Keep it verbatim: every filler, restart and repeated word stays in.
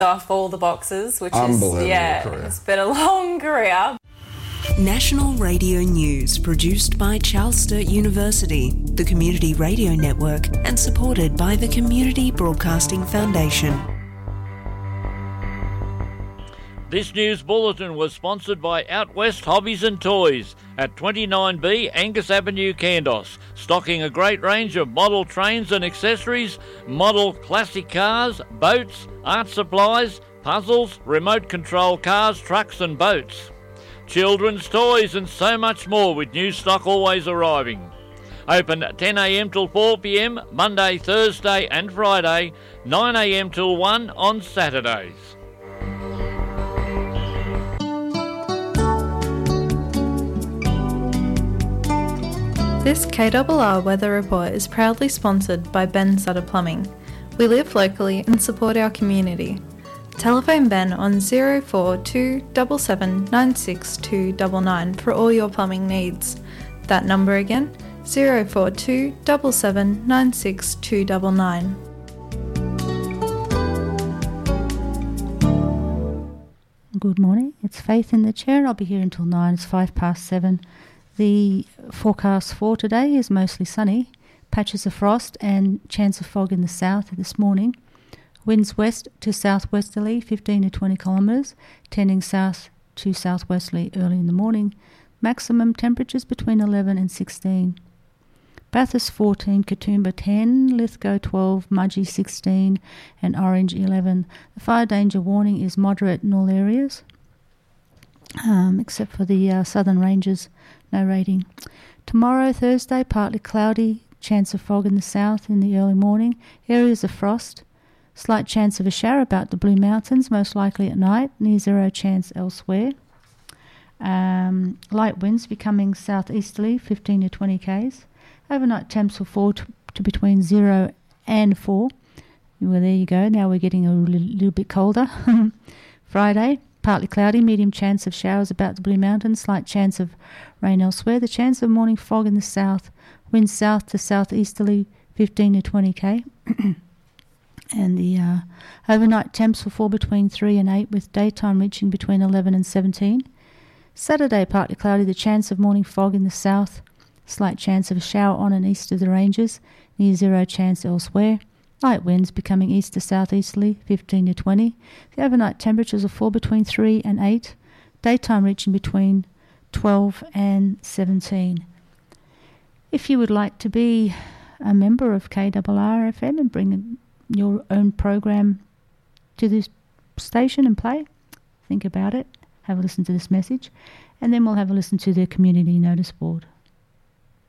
off all the boxes, which Unbelievable is, yeah, career. it's been a long career. National Radio News, produced by Charles Sturt University, the Community Radio Network, and supported by the Community Broadcasting Foundation. This news bulletin was sponsored by Out West Hobbies and Toys at twenty-nine B Angus Avenue, Kandos, stocking a great range of model trains and accessories, model classic cars, boats, art supplies, puzzles, remote control cars, trucks and boats, children's toys and so much more, with new stock always arriving. Open ten a m till four p m Monday, Thursday and Friday, nine a m till one on Saturdays. This K R R Weather Report is proudly sponsored by Ben Sutter Plumbing. We live locally and support our community. Telephone Ben on zero four two seven seven nine six two nine nine for all your plumbing needs. That number again, zero four two seven seven nine six two nine nine. Good morning, it's Faith in the chair. I'll be here until nine. It's five past seven. The forecast for today is mostly sunny, patches of frost and chance of fog in the south this morning. Winds west to southwesterly, fifteen to twenty kilometres, tending south to southwesterly early in the morning. Maximum temperatures between eleven and sixteen. Bathurst fourteen, Katoomba ten, Lithgow twelve, Mudgee sixteen and Orange eleven. The fire danger warning is moderate in all areas, um, except for the uh, southern ranges, no rating. Tomorrow, Thursday, partly cloudy, chance of fog in the south in the early morning, areas of frost, slight chance of a shower about the Blue Mountains, most likely at night, near zero chance elsewhere. Um, light winds becoming southeasterly, fifteen to twenty k's. Overnight temps will fall to, to between zero and four. Well, there you go. Now we're getting a little, little bit colder. Friday, partly cloudy, medium chance of showers about the Blue Mountains, slight chance of rain elsewhere. The chance of morning fog in the south, winds south to southeasterly, fifteen to twenty k. And the uh, overnight temps will fall between three and eight, with daytime reaching between eleven and seventeen. Saturday, partly cloudy, the chance of morning fog in the south, slight chance of a shower on and east of the ranges, near zero chance elsewhere. Light winds becoming east to southeasterly, fifteen to twenty. The overnight temperatures will fall between three and eight, daytime reaching between twelve and seventeen. If you would like to be a member of K R R F M and bring your own program to this station and play, think about it, have a listen to this message, and then we'll have a listen to the community notice board.